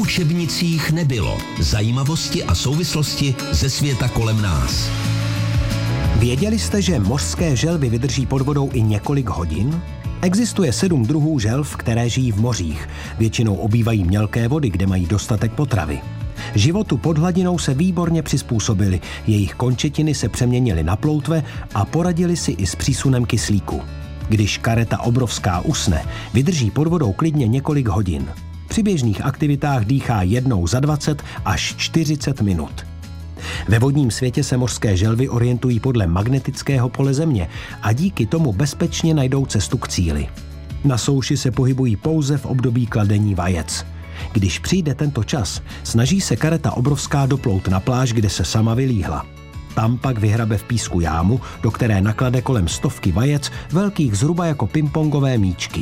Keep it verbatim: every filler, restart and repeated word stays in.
učebnicích nebylo. Zajímavosti a souvislosti ze světa kolem nás. Věděli jste, že mořské želvy vydrží pod vodou i několik hodin? Existuje sedm druhů želv, které žijí v mořích. Většinou obývají mělké vody, kde mají dostatek potravy. Životu pod hladinou se výborně přizpůsobili, jejich končetiny se přeměnily na ploutve a poradili si i s přísunem kyslíku. Když kareta obrovská usne, vydrží pod vodou klidně několik hodin. Při běžných aktivitách dýchá jednou za dvacet až čtyřicet minut. Ve vodním světě se mořské želvy orientují podle magnetického pole Země a díky tomu bezpečně najdou cestu k cíli. Na souši se pohybují pouze v období kladení vajec. Když přijde tento čas, snaží se kareta obrovská doplout na pláž, kde se sama vylíhla. Tam pak vyhrabe v písku jámu, do které naklade kolem stovky vajec, velkých zhruba jako pingpongové míčky.